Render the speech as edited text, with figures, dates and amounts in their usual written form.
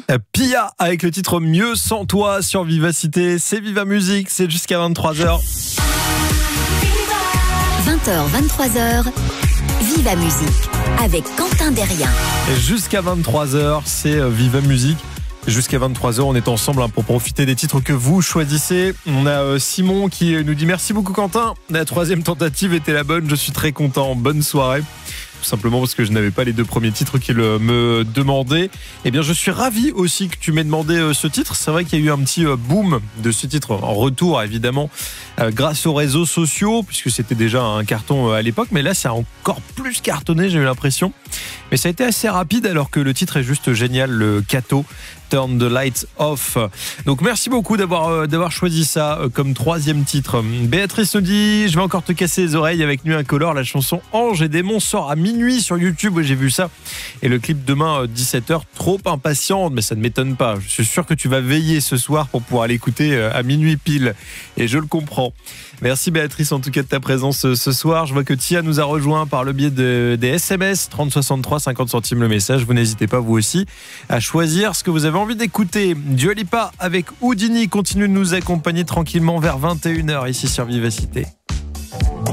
Pia avec le titre Mieux sans toi sur Vivacité. C'est Viva Musique, c'est jusqu'à 23h. 20h, 23h, Viva Musique avec Quentin Derrien. Et jusqu'à 23h, c'est Viva Musique. Jusqu'à 23h, on est ensemble pour profiter des titres que vous choisissez. On a Simon qui nous dit merci beaucoup Quentin. La troisième tentative était la bonne, je suis très content. Bonne soirée. Tout simplement parce que je n'avais pas les deux premiers titres qu'il me demandait. Eh bien, je suis ravi aussi que tu m'aies demandé ce titre. C'est vrai qu'il y a eu un petit boom de ce titre en retour, évidemment, grâce aux réseaux sociaux, puisque c'était déjà un carton à l'époque. Mais là, c'est encore plus cartonné, j'ai eu l'impression. Mais ça a été assez rapide, alors que le titre est juste génial, le Kato. Turn the Lights Off. Donc merci beaucoup d'avoir choisi ça comme troisième titre. Béatrice nous dit je vais encore te casser les oreilles avec Nuit Incolore. La chanson Ange et Démon sort à minuit sur YouTube. J'ai vu ça. Et le clip demain 17h. Trop impatiente, mais ça ne m'étonne pas. Je suis sûr que tu vas veiller ce soir pour pouvoir l'écouter à minuit pile. Et je le comprends. Merci Béatrice en tout cas de ta présence ce soir. Je vois que Tia nous a rejoint par le biais des SMS 3063 50 centimes le message. Vous n'hésitez pas vous aussi à choisir ce que vous avez envie d'écouter. Dua Lipa avec Houdini continue de nous accompagner tranquillement vers 21h ici sur Vivacité.